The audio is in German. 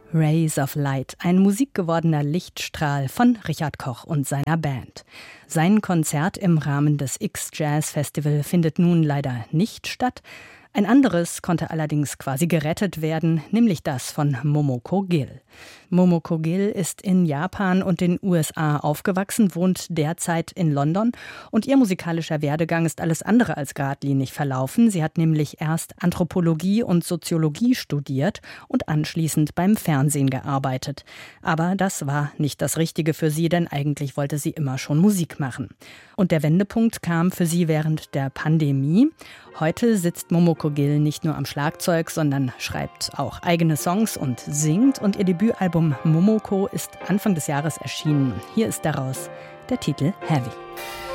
Rays of Light, ein musikgewordener Lichtstrahl von Richard Koch und seiner Band. Sein Konzert im Rahmen des X-Jazz-Festival findet nun leider nicht statt. Ein anderes konnte allerdings quasi gerettet werden, nämlich das von Momoko Gill. Momoko Gill ist in Japan und den USA aufgewachsen, wohnt derzeit in London und ihr musikalischer Werdegang ist alles andere als geradlinig verlaufen. Sie hat nämlich erst Anthropologie und Soziologie studiert und anschließend beim Fernsehen gearbeitet. Aber das war nicht das Richtige für sie, denn eigentlich wollte sie immer schon Musik machen. Und der Wendepunkt kam für sie während der Pandemie. Heute sitzt Momoko Gill nicht nur am Schlagzeug, sondern schreibt auch eigene Songs und singt. Und ihr Debütalbum Momoko ist Anfang des Jahres erschienen. Hier ist daraus der Titel Heavy.